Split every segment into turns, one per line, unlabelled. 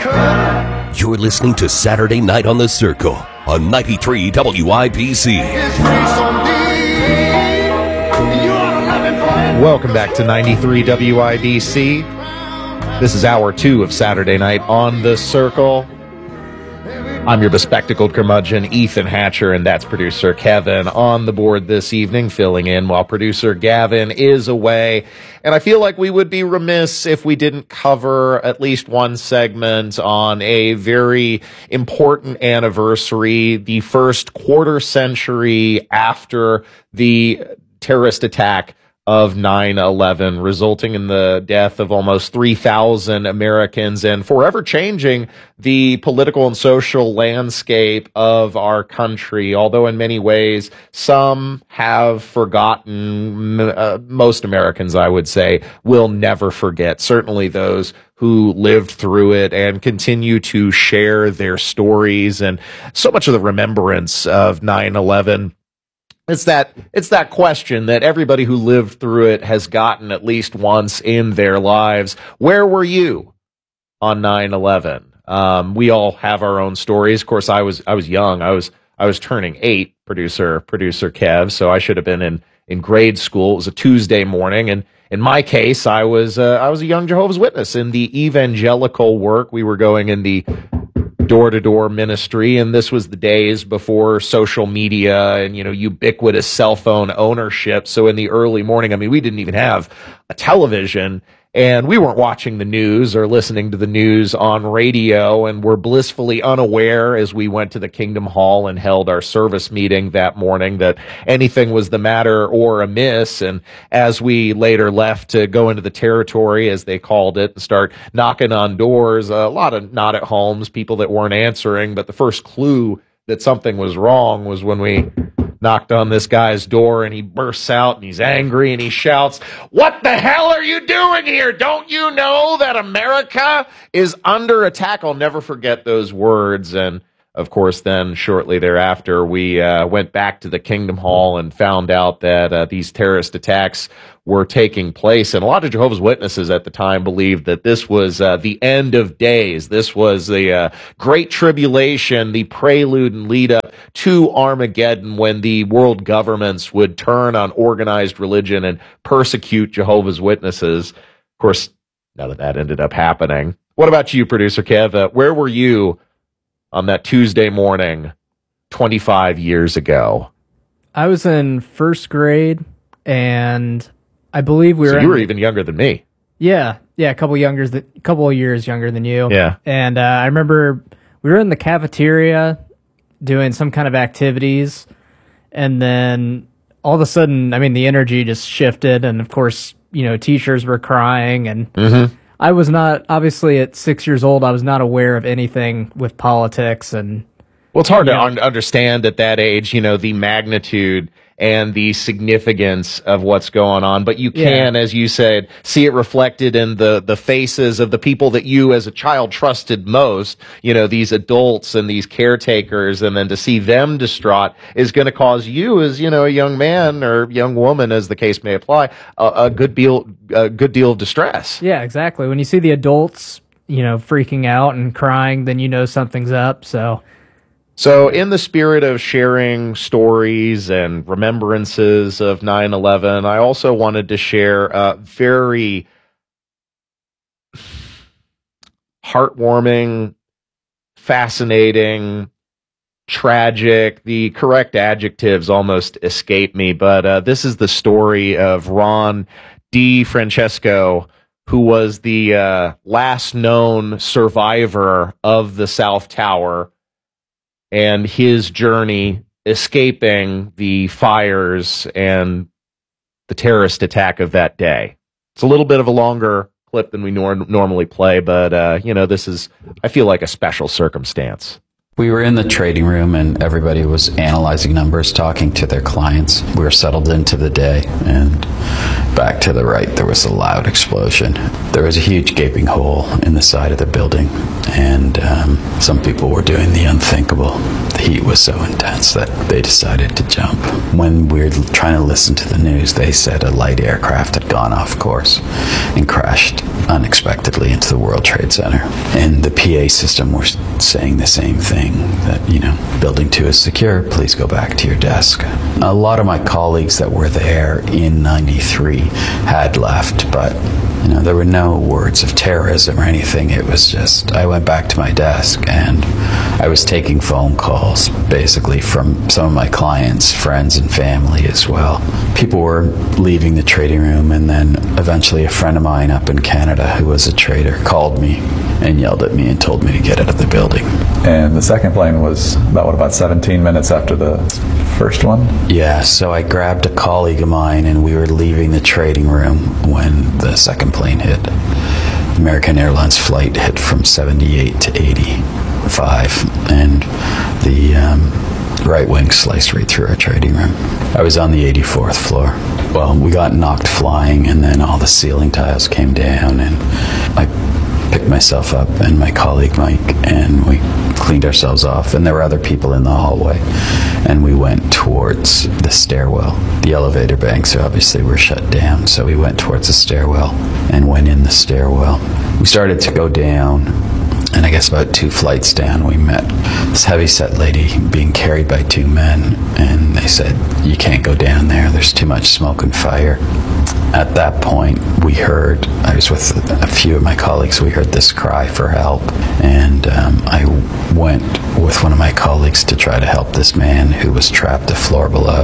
You're listening to Saturday Night on the Circle on 93 WIBC.
Welcome back to 93 WIBC. This is hour 2 of Saturday Night on the Circle. I'm your bespectacled curmudgeon, Ethan Hatcher, and that's producer Kevin on the board this evening, filling in while producer Gavin is away. And I feel like we would be remiss if we didn't cover at least one segment on a very important anniversary, the first quarter century after the terrorist attack of 9/11, resulting in the death of almost 3,000 Americans and forever changing the political and social landscape of our country. Although in many ways, some have forgotten, most Americans, I would say, will never forget. Certainly those who lived through it and continue to share their stories. And so much of the remembrance of 9/11 It's that question that everybody who lived through it has gotten at least once in their lives. Where were you on 9/11? We all have our own stories. Of course, I was young. I was turning 8, producer Kev, so I should have been in grade school. It was a Tuesday morning, and in my case, I was a young Jehovah's Witness in the evangelical work. We were going in the door-to-door ministry, and this was the days before social media and, ubiquitous cell phone ownership. So in the early morning, we didn't even have a television, and we weren't watching the news or listening to the news on radio, and were blissfully unaware as we went to the Kingdom Hall and held our service meeting that morning that anything was the matter or amiss. And as we later left to go into the territory, as they called it, and start knocking on doors, a lot of not at homes, people that weren't answering, but the first clue that something was wrong was when we knocked on this guy's door, and he bursts out and he's angry and he shouts, "What the hell are you doing here? Don't you know that America is under attack?" I'll never forget those words. And of course, then shortly thereafter, we went back to the Kingdom Hall and found out that these terrorist attacks were taking place. And a lot of Jehovah's Witnesses at the time believed that this was the end of days. This was the Great Tribulation, the prelude and lead up to Armageddon, when the world governments would turn on organized religion and persecute Jehovah's Witnesses. Of course, now that ended up happening. What about you, producer Kev? Where were you on that Tuesday morning 25 years ago?
I was in first grade, and I believe we were...
So you were even younger than me.
Yeah, a couple of years younger than you.
Yeah.
And I remember we were in the cafeteria doing some kind of activities, and then all of a sudden, the energy just shifted, and of course, teachers were crying, and I was not, obviously at 6 years old, I was not aware of anything with politics. And
well, it's hard to understand at that age, the magnitude and the significance of what's going on. But you can, as you said, see it reflected in the faces of the people that you as a child trusted most, these adults and these caretakers. And then to see them distraught is going to cause you as, a young man or young woman, as the case may apply, a good deal of distress.
Yeah, exactly. When you see the adults, freaking out and crying, then something's up.
So in the spirit of sharing stories and remembrances of 9/11, I also wanted to share a very heartwarming, fascinating, tragic, the correct adjectives almost escape me, but this is the story of Ron DeFrancesco, who was the last known survivor of the South Tower, and his journey escaping the fires and the terrorist attack of that day. It's a little bit of a longer clip than we normally play, but, this is, I feel like, a special circumstance.
We were in the trading room and everybody was analyzing numbers, talking to their clients. We were settled into the day, and back to the right there was a loud explosion. There was a huge gaping hole in the side of the building, and some people were doing the unthinkable. The heat was so intense that they decided to jump. When we were trying to listen to the news, they said a light aircraft had gone off course and crashed unexpectedly into the World Trade Center. And the PA system were saying the same thing, that, building 2 is secure, please go back to your desk. A lot of my colleagues that were there in 93 had left, but there were no words of terrorism or anything. It was just, I went back to my desk and I was taking phone calls basically from some of my clients, friends and family as well. People were leaving the trading room, and then eventually a friend of mine up in Canada who was a trader called me and yelled at me and told me to get out of the building.
And the second plane was about 17 minutes after the first one? Yeah,
so I grabbed a colleague of mine and we were leaving the trading room when the second plane hit. American Airlines flight hit from 78 to 85, and the right wing sliced right through our trading room. I was on the 84th floor. Well, we got knocked flying, and then all the ceiling tiles came down, and I picked myself up and my colleague Mike, and we cleaned ourselves off, and there were other people in the hallway, and we went towards the stairwell. The elevator banks obviously were shut down, so we went towards the stairwell and went in the stairwell. We started to go down, and I guess about 2 flights down we met this heavy-set lady being carried by 2 men, and they said, you can't go down there, there's too much smoke and fire. At that point, we heard, I was with a few of my colleagues, we heard this cry for help, and I went with one of my colleagues to try to help this man who was trapped a floor below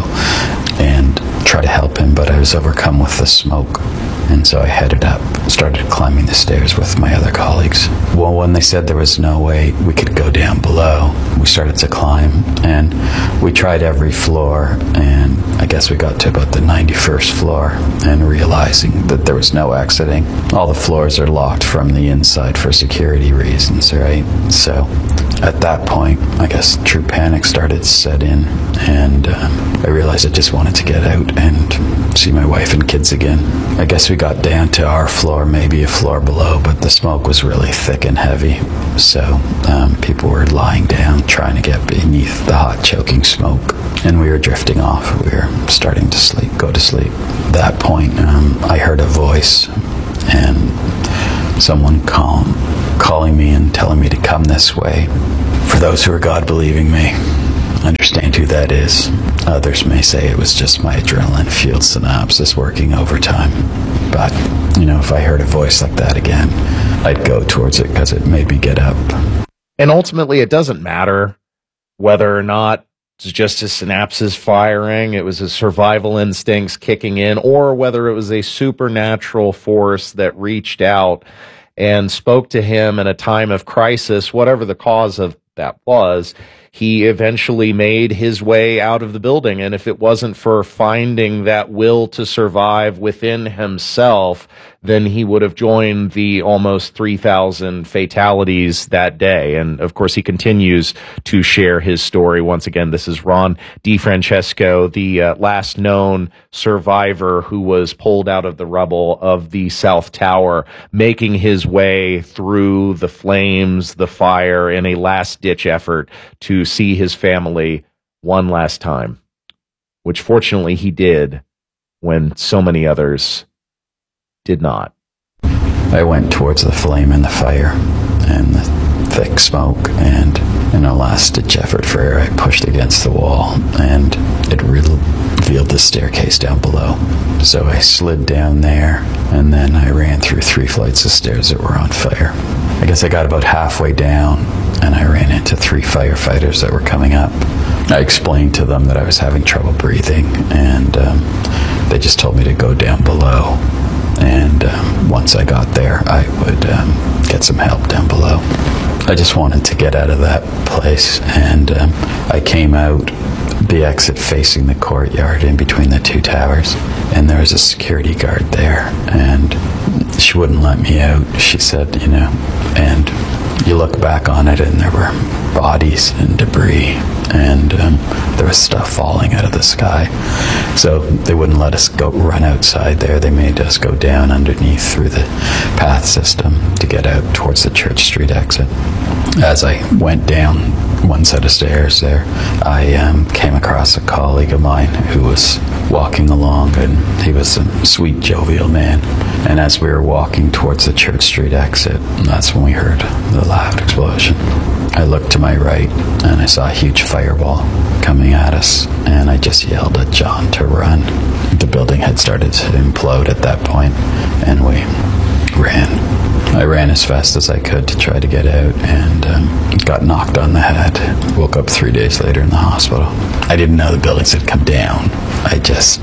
and try to help him, but I was overcome with the smoke. And so I headed up, started climbing the stairs with my other colleagues. Well, when they said there was no way we could go down below, we started to climb, and we tried every floor, and I guess we got to about the 91st floor, and realizing that there was no exiting. All the floors are locked from the inside for security reasons, right? So at that point, I guess true panic started to set in, and I realized I just wanted to get out and see my wife and kids again. I guess we got down to our floor, maybe a floor below, but the smoke was really thick and heavy, so people were lying down trying to get beneath the hot choking smoke, and we were drifting off. We were starting to go to sleep. At that point, I heard a voice and someone calling me and telling me to come this way. For those who are God-believing may understand who that is. Others may say it was just my adrenaline-fueled synapses working overtime. But, if I heard a voice like that again, I'd go towards it because it made me get up.
And ultimately, it doesn't matter whether or not it's just his synapses firing, it was his survival instincts kicking in, or whether it was a supernatural force that reached out and spoke to him in a time of crisis. Whatever the cause of that was, he eventually made his way out of the building. And if it wasn't for finding that will to survive within himself, then he would have joined the almost 3,000 fatalities that day. And of course, he continues to share his story. Once again, this is Ron DeFrancesco, the last known survivor who was pulled out of the rubble of the South Tower, making his way through the flames, the fire, in a last-ditch effort to see his family one last time, which fortunately he did when so many others did not.
I went towards the flame and the fire and the thick smoke, and in a last-ditch effort for air, I pushed against the wall, and it revealed the staircase down below. So I slid down there, and then I ran through 3 flights of stairs that were on fire. I guess I got about halfway down, and I ran into 3 firefighters that were coming up. I explained to them that I was having trouble breathing, and they just told me to go down below. And once I got there, I would get some help down below. I just wanted to get out of that place, and I came out the exit facing the courtyard in between the 2 towers, and there was a security guard there, and she wouldn't let me out. She said, and you look back on it, and there were bodies and debris, and there was stuff falling out of the sky. So they wouldn't let us run outside there. They made us go down underneath through the path system to get out towards the Church Street exit. As I went down one set of stairs there, I came across a colleague of mine who was walking along, and he was a sweet, jovial man. And as we were walking towards the Church Street exit, that's when we heard the loud explosion. I looked to my right, and I saw a huge fireball coming at us, and I just yelled at John to run. The building had started to implode at that point, and we ran. I ran as fast as I could to try to get out, and got knocked on the head. Woke up 3 days later in the hospital. I didn't know the buildings had come down. I just,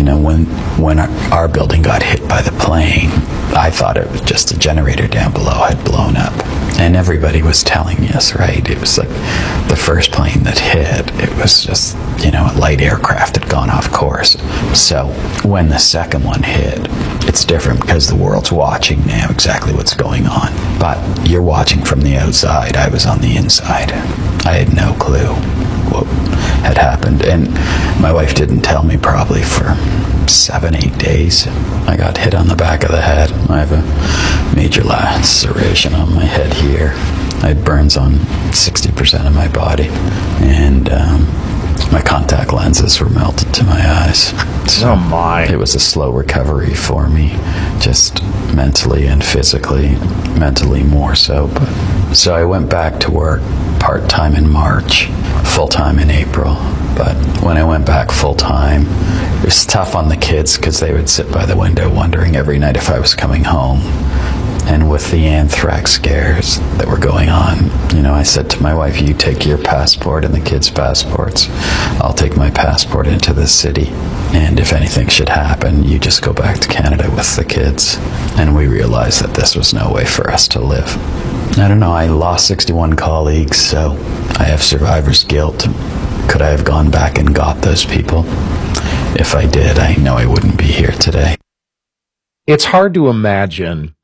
when our building got hit by the plane, I thought it was just the generator down below had blown up. And everybody was telling us, right? It was like the first plane that hit, it was just, a light aircraft had gone off course. So when the second one hit, it's different because the world's watching now exactly what's going on. But you're watching from the outside. I was on the inside. I had no clue what had happened. And my wife didn't tell me probably for 7-8 days. I got hit on the back of the head. I have a major laceration on my head here. I had burns on 60% of my body. And my contact lenses were melted to my eyes. So
oh my.
It was a slow recovery for me, just mentally and physically, mentally more so. So I went back to work part-time in March, full-time in April. But when I went back full-time, it was tough on the kids because they would sit by the window wondering every night if I was coming home. And with the anthrax scares that were going on, I said to my wife, you take your passport and the kids' passports. I'll take my passport into the city. And if anything should happen, you just go back to Canada with the kids. And we realized that this was no way for us to live. I don't know, I lost 61 colleagues, so I have survivor's guilt. Could I have gone back and got those people? If I did, I know I wouldn't be here today.
It's hard to imagine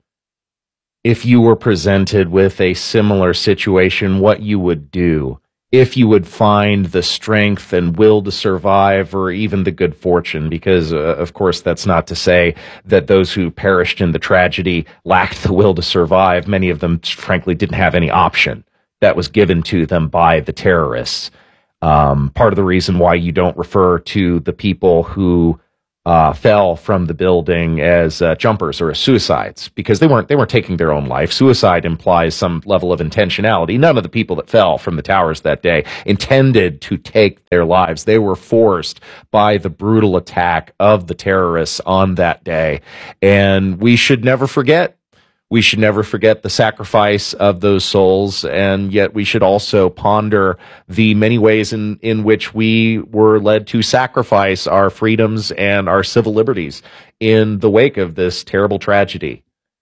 if you were presented with a similar situation, what you would do, if you would find the strength and will to survive, or even the good fortune, because, of course, that's not to say that those who perished in the tragedy lacked the will to survive. Many of them, frankly, didn't have any option that was given to them by the terrorists. Part of the reason why you don't refer to the people who fell from the building as jumpers or as suicides, because they weren't taking their own life. Suicide implies some level of intentionality. None of the people that fell from the towers that day intended to take their lives. They were forced by the brutal attack of the terrorists on that day. And we should never forget. We should never forget the sacrifice of those souls, and yet we should also ponder the many ways in which we were led to sacrifice our freedoms and our civil liberties in the wake of this terrible tragedy.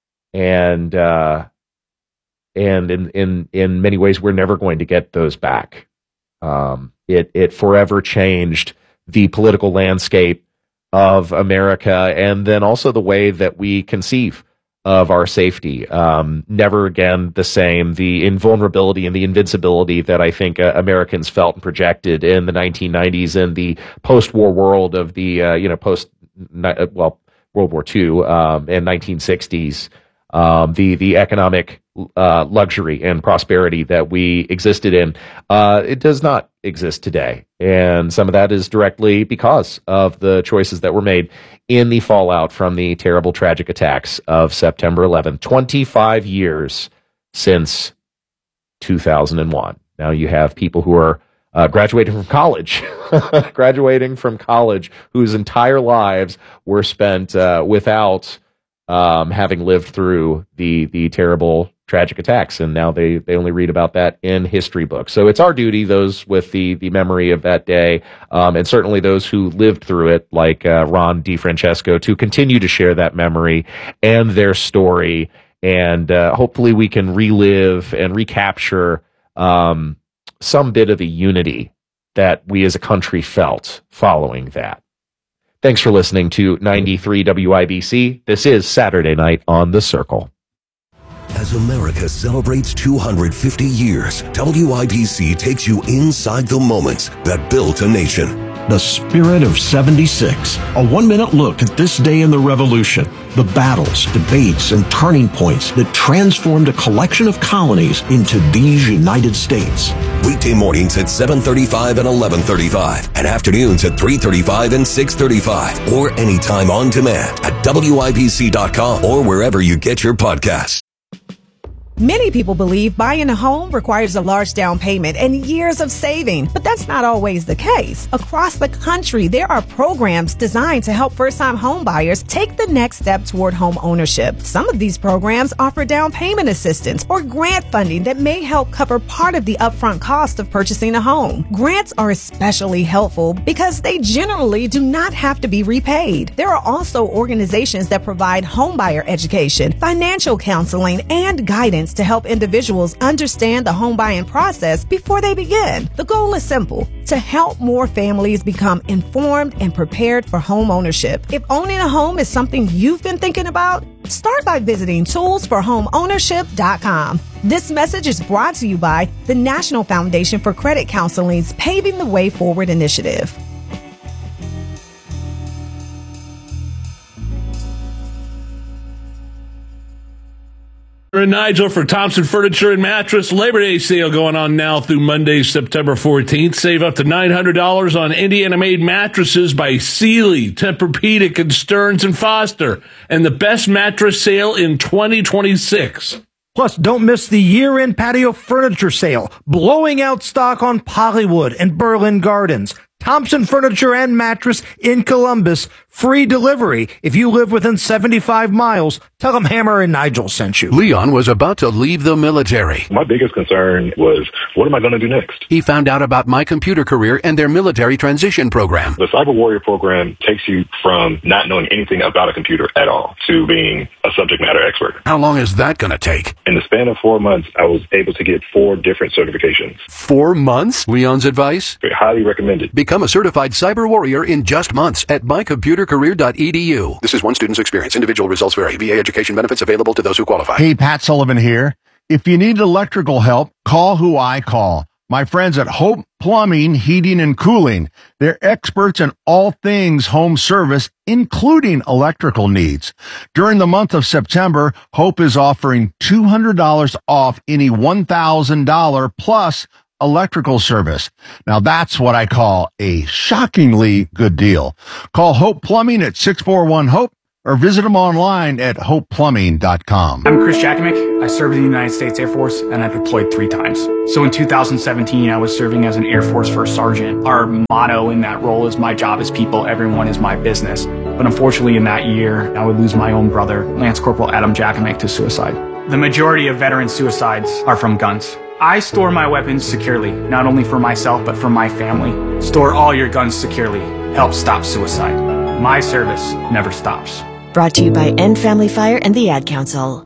And in many ways, we're never going to get those back. It forever changed the political landscape of America, and then also the way that we conceive of our safety. Never again the same. The invulnerability and the invincibility that I think Americans felt and projected in the 1990s and the post-war world of the World War II and 1960s. The economic luxury and prosperity that we existed in, it does not exist today. And some of that is directly because of the choices that were made in the fallout from the terrible, tragic attacks of September 11th, 25 years since 2001. Now you have people who are graduating from college, whose entire lives were spent without having lived through the terrible, tragic attacks, and now they only read about that in history books. So it's our duty, those with the memory of that day, and certainly those who lived through it, like Ron DeFrancesco, to continue to share that memory and their story, and hopefully we can relive and recapture some bit of the unity that we as a country felt following that. Thanks for listening to 93 WIBC. This is Saturday Night on The Circle.
As America celebrates 250 years, WIBC takes you inside the moments that built a nation.
The Spirit of 76, a one-minute look at this day in the Revolution, the battles, debates, and turning points that transformed a collection of colonies into these United States.
Weekday mornings at 7:35 and 11:35, and afternoons at 3:35 and 6:35, or anytime on demand at WIBC.com or wherever you get your podcasts.
Many people believe buying a home requires a large down payment and years of saving, but that's not always the case. Across the country, there are programs designed to help first-time home buyers take the next step toward home ownership. Some of these programs offer down payment assistance or grant funding that may help cover part of the upfront cost of purchasing a home. Grants are especially helpful because they generally do not have to be repaid. There are also organizations that provide homebuyer education, financial counseling, and guidance to help individuals understand the home buying process before they begin. The goal is simple: to help more families become informed and prepared for home ownership. If owning a home is something you've been thinking about, start by visiting toolsforhomeownership.com. This message is brought to you by the National Foundation for Credit Counseling's Paving the Way Forward initiative.
And Nigel for Thompson Furniture and Mattress Labor Day sale going on now through Monday, September 14th. Save up to $900 on Indiana-made mattresses by Sealy, Tempur-Pedic, and Stearns & Foster. And the best mattress sale in 2026.
Plus, don't miss the year-end patio furniture sale, blowing out stock on Polywood and Berlin Gardens. Thompson Furniture and Mattress in Columbus. Free delivery. If you live within 75 miles, tell them Hammer and Nigel sent you.
Leon was about to leave the military.
My biggest concern was, what am I going to do next?
He found out about My Computer Career and their military transition program.
The Cyber Warrior program takes you from not knowing anything about a computer at all to being a subject matter expert.
How long is that going to take?
In the span of 4 months, I was able to get 4 different certifications.
4 months? Leon's advice?
Highly recommended.
Become a certified cyber warrior in just months at mycomputercareer.edu. This is one student's experience. Individual results vary. VA education benefits available to those who qualify.
Hey, Pat Sullivan here. If you need electrical help, call who I call. My friends at Hope Plumbing, Heating, and Cooling. They're experts in all things home service, including electrical needs. During the month of September, Hope is offering $200 off any $1,000 plus electrical service. Now that's what I call a shockingly good deal. Call Hope Plumbing at 641-HOPE or visit them online at hopeplumbing.com.
I'm Chris Jakovic. I served in the United States Air Force and I deployed 3 times. So in 2017, I was serving as an Air Force First Sergeant. Our motto in that role is my job is people, everyone is my business. But unfortunately in that year, I would lose my own brother, Lance Corporal Adam Jakovic, to suicide. The majority of veteran suicides are from guns. I store my weapons securely, not only for myself, but for my family. Store all your guns securely. Help stop suicide. My service never stops.
Brought to you by End Family Fire and the Ad Council.